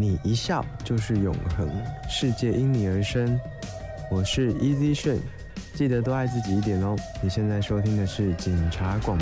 你一笑就是永恒，世界因你而生。我是 Easy 炫，记得多爱自己一点哦。你现在收听的是警察广